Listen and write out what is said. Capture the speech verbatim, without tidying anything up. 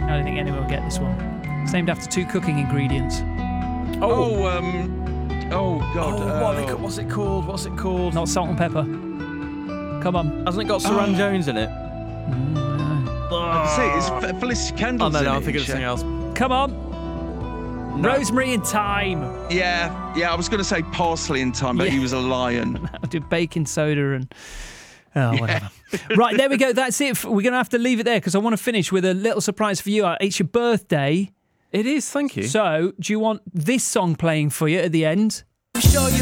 I don't think anyone will get this one. It's named after two cooking ingredients. Oh, oh um, oh God. Oh, what are they, what's it called? What's it called? Not salt and pepper. Come on. Hasn't it got Saran oh. Jones in it? Mm, no. I can see it's Felicity Candles. Oh, no, no, in I'm it, thinking of something else. Come on. No. Rosemary and thyme. Yeah, yeah, I was going to say parsley in time, but Yeah. he was a lion. I did baking soda and... Oh, whatever. Yeah. Right, there we go. That's it. We're going to have to leave it there because I want to finish with a little surprise for you. It's your birthday. It is, thank you. So, do you want this song playing for you at the end? Show you